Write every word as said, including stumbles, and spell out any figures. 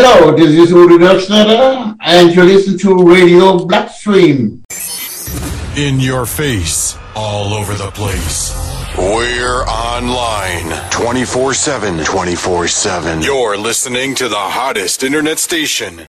Hello, this is Uri Docksnatter, and you listen to Radio Blackstream. In your face, all over the place. We're online twenty-four seven. twenty-four seven. You're listening to the hottest internet station